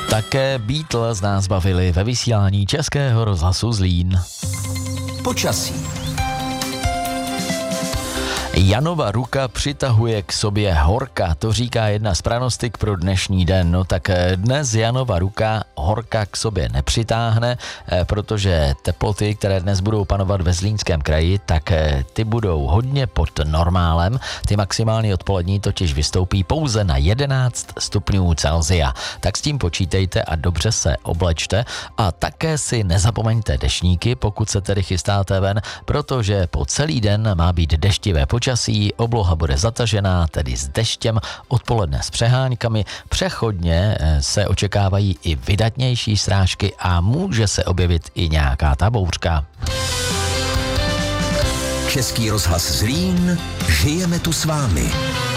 Také Beatles nás bavili ve vysílání Českého rozhlasu Zlín. Počasí. Janova ruka přitahuje k sobě horka, to říká jedna z pranostik pro dnešní den. No tak dnes Janova ruka horka k sobě nepřitáhne, protože teploty, které dnes budou panovat ve Zlínském kraji, tak ty budou hodně pod normálem. Ty maximální odpolední totiž vystoupí pouze na 11 stupňů Celsia. Tak s tím počítejte a dobře se oblečte a také si nezapomeňte deštníky, pokud se tedy chystáte ven, protože po celý den má být deštivé počasí, obloha bude zatažená, tedy s deštěm, odpoledne s přeháňkami, přechodně se očekávají i vydatnější srážky a může se objevit i nějaká ta bouřka. Český rozhlas Zlín, žijeme tu s vámi.